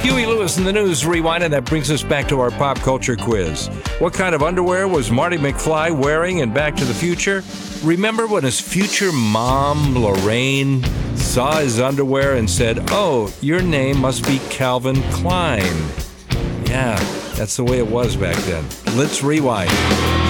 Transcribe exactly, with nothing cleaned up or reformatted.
Huey Lewis in the News Rewind, and that brings us back to our pop culture quiz. What kind of underwear was Marty McFly wearing in Back to the Future? Remember when his future mom, Lorraine, saw his underwear and said, "Oh, your name must be Calvin Klein." Yeah, that's the way it was back then. Let's rewind.